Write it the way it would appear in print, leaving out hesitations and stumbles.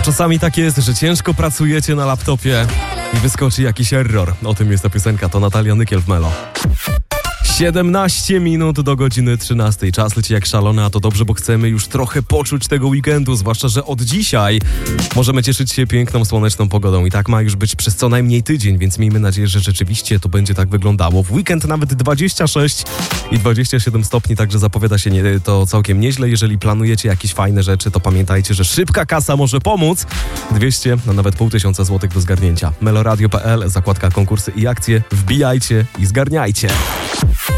Czasami tak jest, że ciężko pracujecie na laptopie i wyskoczy jakiś error. O tym jest ta piosenka, to Natalia Nykiel w Melo. 17 minut do godziny 13. Czas leci jak szalony, a to dobrze, bo chcemy już trochę poczuć tego weekendu, zwłaszcza, że od dzisiaj możemy cieszyć się piękną, słoneczną pogodą i tak ma już być przez co najmniej tydzień, więc miejmy nadzieję, że rzeczywiście to będzie tak wyglądało. W weekend nawet 26 i 27 stopni, także zapowiada się to całkiem nieźle. Jeżeli planujecie jakieś fajne rzeczy, to pamiętajcie, że szybka kasa może pomóc. 200, no nawet 500 złotych do zgarnięcia. Meloradio.pl, zakładka konkursy i akcje. Wbijajcie i zgarniajcie.